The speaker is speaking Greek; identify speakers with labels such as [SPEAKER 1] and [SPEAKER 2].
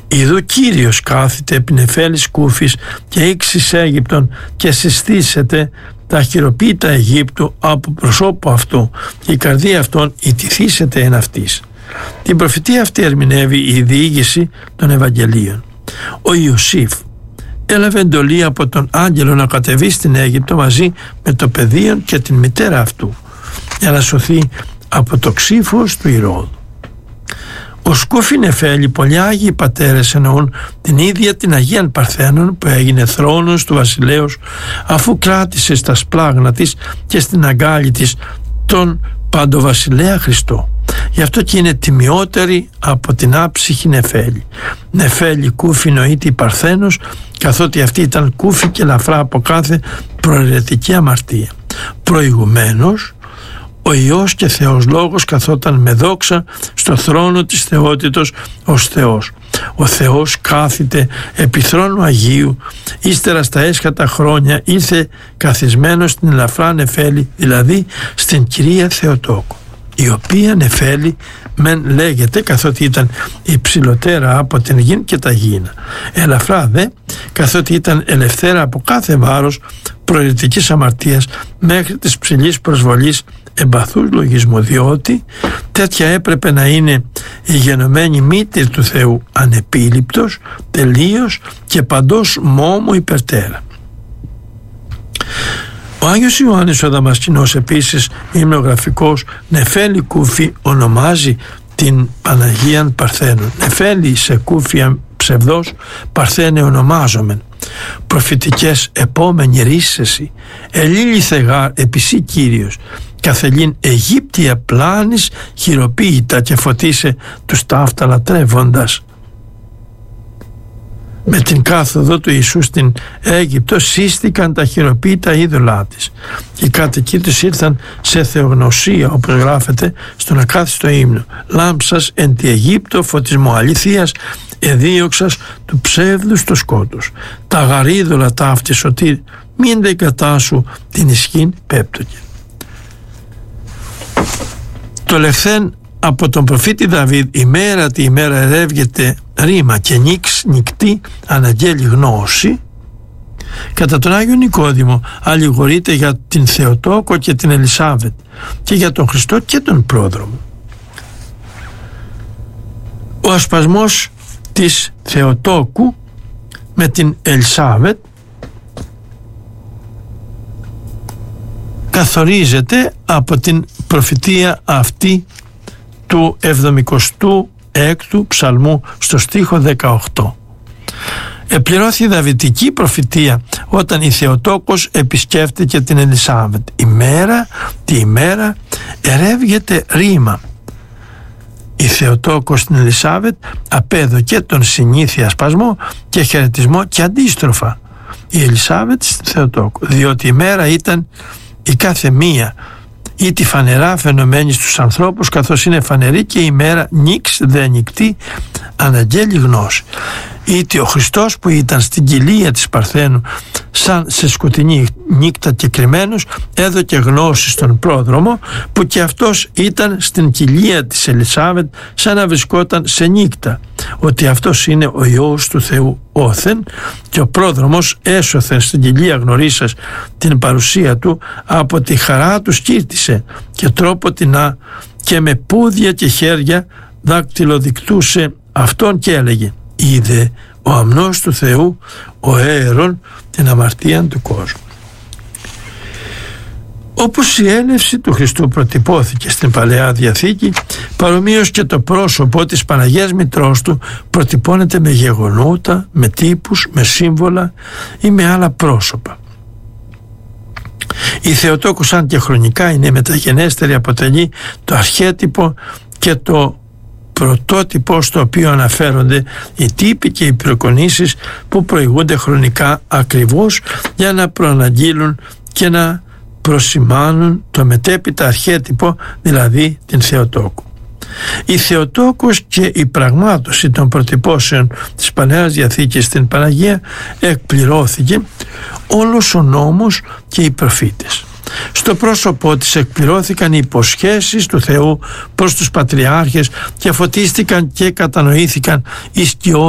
[SPEAKER 1] Ιδού Κύριος κάθεται επί νεφέλης Κούφης και ύξης Αίγυπτον και συστήσεται τα χειροποίητα Αιγύπτου από προσώπου αυτού και η καρδία αυτών ητηθήσεται εν αυτής. Την προφητεία αυτή ερμηνεύει η διήγηση των Ευαγγελίων. Ο Ιωσήφ έλαβε εντολή από τον άγγελο να κατεβεί στην Αίγυπτο μαζί με το παιδίον και την μητέρα αυτού για να σωθεί από το ξύφος του Ηρώδου. Ως Κούφη Νεφέλη πολλοί Άγιοι πατέρες εννοούν την ίδια την Αγίαν Παρθένον που έγινε θρόνος του βασιλέως αφού κράτησε στα σπλάγνα της και στην αγκάλη της τον παντοβασιλέα Χριστό. Γι' αυτό και είναι τιμιότερη από την άψυχη Νεφέλη. Νεφέλη Κούφη νοείται η Παρθένος, καθότι αυτή ήταν κούφη και ελαφρά από κάθε προαιρετική αμαρτία. Προηγουμένως ο Υιός και Θεός Λόγος καθόταν με δόξα στο θρόνο της θεότητος ως Θεός. Ο Θεός κάθεται επί θρόνου Αγίου, ύστερα στα έσχατα χρόνια ήρθε καθισμένος στην ελαφρά Νεφέλη, δηλαδή στην Κυρία Θεοτόκο, η οποία Νεφέλη μεν λέγεται καθότι ήταν υψηλότερα από την γην και τα γήνα, ελαφρά δε καθότι ήταν ελευθέρα από κάθε βάρος προαιρετικής αμαρτίας μέχρι της ψηλής προσβολής εμπαθούς λογισμού, διότι τέτοια έπρεπε να είναι η γενομένη μήτηρ του Θεού, ανεπίληπτος, τελείως και παντός μόμου υπερτέρα. Ο Άγιος Ιωάννης ο Δαμασκηνός επίσης υμνογραφικός Νεφέλη Κούφη ονομάζει την Παναγίαν Παρθένον. Νεφέλη σε Κούφια ψευδός Παρθένε ονομάζομεν. Προφητικές επόμενη ρίσεση ελίλη θεγάρ επισή Κύριος καθελήν Αιγύπτια πλάνης χειροποίητα και φωτίσε τους ταύτα λατρεύοντας. Με την κάθοδο του Ιησού στην Αίγυπτο σύστηκαν τα χειροποίητα είδωλά της και οι κάτοικοι τους ήρθαν σε θεογνωσία, όπως γράφεται στον ακάθιστο ύμνο. Λάμψας εν τη Αιγύπτο φωτισμό αληθείας εδίωξας του ψεύδους το σκότος. Τα γαρίδωλα ταύτη σωτήρ μην δε κατάσου την ισχύν πέπτωκε. Το λεχθέν από τον προφήτη Δαβίδ ημέρα τη ημέρα ερεύγεται ρήμα και νικτή αναγγέλει γνώση. Κατά τον Άγιο Νικόδημο αλληγορείται για την Θεοτόκο και την Ελισάβετ και για τον Χριστό και τον πρόδρομο. Ο ασπασμός της Θεοτόκου με την Ελισάβετ καθορίζεται από την προφητεία αυτή του 76ου ψαλμού στο στίχο 18. Επληρώθη η Δαβητική προφητεία όταν η Θεοτόκος επισκέφτηκε την Ελισάβετ. Τη ημέρα ερεύγεται ρήμα. Η Θεοτόκος στην Ελισάβετ απέδωκε τον συνήθεια σπασμό και χαιρετισμό και αντίστροφα η Ελισάβετ στην Θεοτόκο, διότι η μέρα ήταν η κάθε μία ή τη φανερά φαινομένη στους ανθρώπους, καθώς είναι φανερή και η μέρα νίξ δε νικτή αναγγέλει γνώση. Ήτι ο Χριστός που ήταν στην κοιλία της Παρθένου σαν σε σκοτεινή νύκτα και κρυμμένος έδωκε γνώση στον πρόδρομο που και αυτός ήταν στην κοιλία της Ελισάβετ σαν να βρισκόταν σε νύκτα, ότι αυτός είναι ο Υιός του Θεού όθεν και ο πρόδρομος έσωθεν στην κοιλία γνωρίσας την παρουσία του από τη χαρά του σκύρτησε και τρόποτινά και με πόδια και χέρια δακτυλοδεικτούσε αυτόν και έλεγε «Είδε ο αμνός του Θεού, ο αέρον την αμαρτία του κόσμου». Όπως η έλευση του Χριστού προτυπώθηκε στην Παλαιά Διαθήκη, παρομοίως και το πρόσωπο της Παναγίας Μητρός του προτυπώνεται με γεγονότα, με τύπους, με σύμβολα ή με άλλα πρόσωπα. Η Θεοτόκου σαν και χρονικά είναι μεταγενέστερη, αποτελεί το αρχέτυπο και το πρωτότυπο στο οποίο αναφέρονται οι τύποι και οι προκονήσεις που προηγούνται χρονικά ακριβώς για να προαναγγείλουν και να προσημάνουν το μετέπειτα αρχέτυπο, δηλαδή την Θεοτόκου. Η Θεοτόκος και η πραγμάτωση των προτυπώσεων της Παλαιάς Διαθήκης στην Παναγία εκπληρώθηκε όλος ο νόμος και οι προφήτες. Στο πρόσωπό της εκπληρώθηκαν οι υποσχέσεις του Θεού προς τους πατριάρχες και φωτίστηκαν και κατανοήθηκαν οι